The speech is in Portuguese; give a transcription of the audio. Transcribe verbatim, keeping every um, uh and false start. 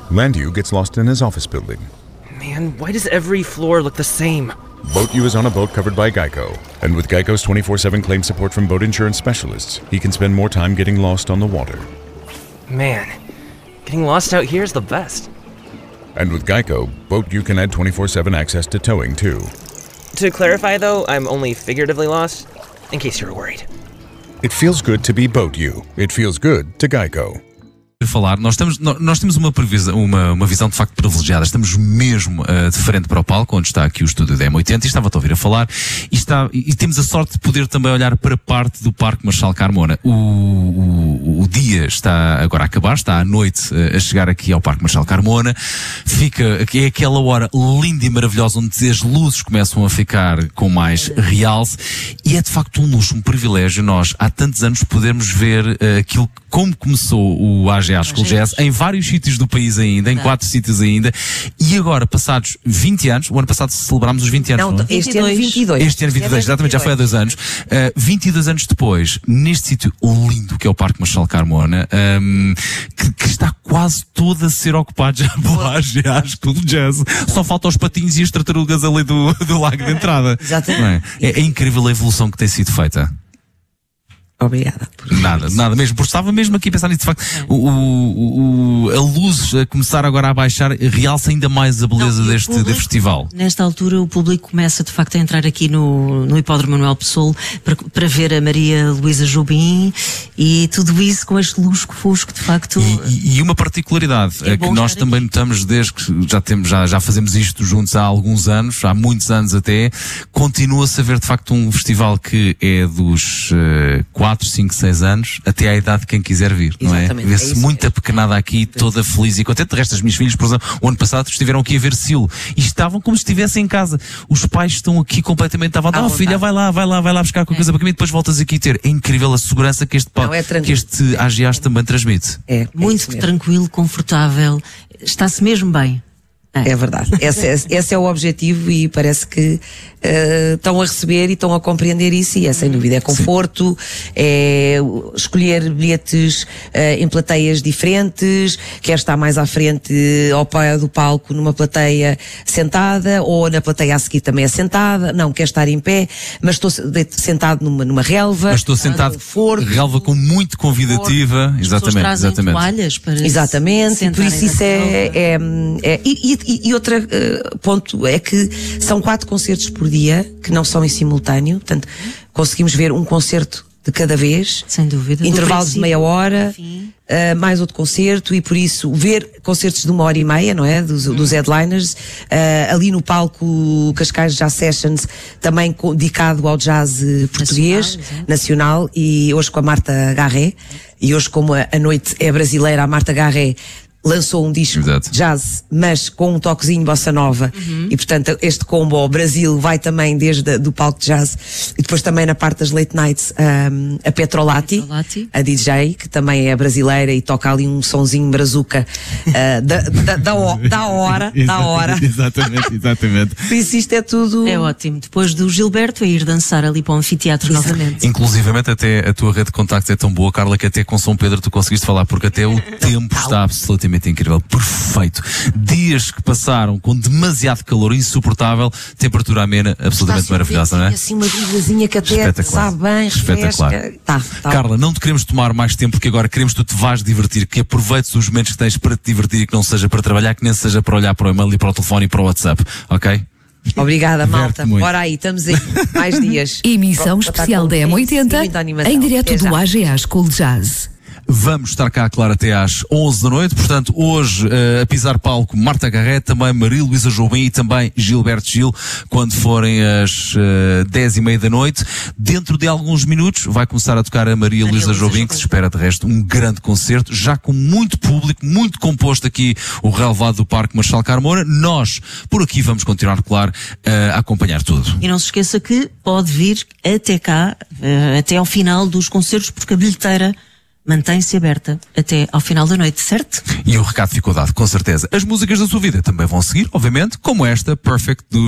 Landu gets lost in his office building. Man, why does every floor look the same? Boat U is on a boat covered by Geico, and with Geico's twenty-four seven claim support from boat insurance specialists, he can spend more time getting lost on the water. Man, getting lost out here is the best. And with Geico, Boat U can add twenty-four seven access to towing too. To clarify though, I'm only figuratively lost, in case you're worried. It feels good to be Boat U. It feels good to Geico. Falar, nós, estamos, nós temos uma, previsão, uma, uma visão de facto privilegiada. Estamos mesmo uh, de frente para o palco, onde está aqui o estúdio da M oitenta, e estava-te a ouvir a falar, e, está, e temos a sorte de poder também olhar para parte do Parque Marechal Carmona. O, o, o dia está agora a acabar, está à noite uh, a chegar aqui ao Parque Marechal Carmona. Fica, é aquela hora linda e maravilhosa onde as luzes começam a ficar com mais realce, e é de facto um luxo, um privilégio nós há tantos anos podermos ver uh, aquilo como começou o A G A School Jazz em vários sítios do país ainda, em quatro sítios ainda, e agora, passados vinte anos, o ano passado celebrámos os vinte anos, não, não é? Este ano vinte e dois. Este ano vinte e dois, exatamente, já foi há dois anos. Uh, vinte e dois anos depois, neste sítio lindo que é o Parque Marechal Carmona, um, que, que está quase todo a ser ocupado já pelo A G A School Jazz. Só faltam os patinhos e as tartarugas ali do, do lago de entrada. Exatamente. É? É, é incrível a evolução que tem sido feita. Obrigada. Por nada, isso. nada mesmo, porque estava mesmo aqui a pensar nisso, de facto, o, o, o, a luz a começar agora a baixar realça ainda mais a beleza Não, deste, público, deste festival. Nesta altura o público começa de facto a entrar aqui no, no Hipódromo Manuel Pessoa para, para ver a Maria Luísa Jobim e tudo isso com este lusco-fusco de facto. E, e uma particularidade é é que nós também aqui. notamos desde que já, temos, já, já fazemos isto juntos há alguns anos, há muitos anos até, continua-se a ver de facto um festival que é dos uh, quatro, cinco, seis anos até à idade de quem quiser vir, não é? Vê-se é muita é. pequenada aqui, toda feliz e contente. De resto, as minhas filhas, por exemplo, o ano passado estiveram aqui a ver Silo e estavam como se estivessem em casa. Os pais estão aqui completamente à vontade. Ah, filha, vai lá, vai lá, vai lá buscar qualquer coisa para mim e depois voltas aqui a ter. É incrível a segurança que este, não, é que este A G A também transmite. É, é muito tranquilo, confortável, está-se mesmo bem. É, é verdade. Esse, esse, esse é o objetivo e parece que uh, estão a receber e estão a compreender isso e é sem dúvida. É conforto, sim. É escolher bilhetes uh, em plateias diferentes, quer estar mais à frente ao pé do palco numa plateia sentada ou na plateia a seguir também assentada. Não, quer estar em pé, mas estou sentado numa, numa relva. Mas estou sentado, conforto, relva com muito convidativa. As exatamente, exatamente. Toalhas para exatamente, por isso isso é, é, é e, e E, e outro uh, ponto é que são quatro concertos por dia, que não são em simultâneo, portanto, conseguimos ver um concerto de cada vez. Sem dúvida. Intervalo de meia hora, uh, mais outro concerto, e por isso ver concertos de uma hora e meia, não é? Dos, dos headliners, uh, ali no palco Cascais Jazz Sessions, também com, dedicado ao jazz português, nacional, nacional, e hoje com a Marta Garré, e hoje como a, a noite é brasileira, a Marta Garré lançou um disco de jazz, mas com um toquezinho bossa nova, uhum. E portanto este combo ao Brasil vai também desde do palco de jazz e depois também na parte das late nights um, a Petrolati, Petrolati, a D J, que também é brasileira e toca ali um sonzinho brazuca uh, da, da, da, o, da hora, da hora. Exatamente, exatamente. Por isso isto é tudo... É ótimo. Depois do Gilberto a ir dançar ali para o anfiteatro novamente. Inclusivamente até a tua rede de contactos é tão boa, Carla, que até com São Pedro tu conseguiste falar, porque até o tempo está absolutamente incrível, perfeito. Dias que passaram com demasiado calor, insuportável, temperatura amena, absolutamente maravilhosa, não é? Assim uma brisazinha que até sabe bem, espetacular. Tá, tá. Carla, não te queremos tomar mais tempo, porque agora queremos que tu te vás divertir, que aproveites os momentos que tens para te divertir e que não seja para trabalhar, que nem seja para olhar para o e-mail e para o telefone e para o WhatsApp, ok? Obrigada, malta. Bora aí, estamos aí. Mais dias. Emissão especial da M oitenta em direto do A G A School Jazz. Vamos estar cá, claro, até às onze da noite. Portanto, hoje, uh, a pisar palco, Marta Garré, também Maria Luísa Jobim e também Gilberto Gil, quando forem as uh, dez e meia da noite. Dentro de alguns minutos vai começar a tocar a Maria, Maria Luísa Jobim, que se espera de resto um grande concerto, já com muito público, muito composto aqui o relevado do Parque Marechal Carmona. Nós, por aqui, vamos continuar, claro, uh, a acompanhar tudo. E não se esqueça que pode vir até cá, uh, até ao final dos concertos, porque a bilheteira mantém-se aberta até ao final da noite, certo? E o recado ficou dado, com certeza. As músicas da sua vida também vão seguir, obviamente, como esta, Perfect, do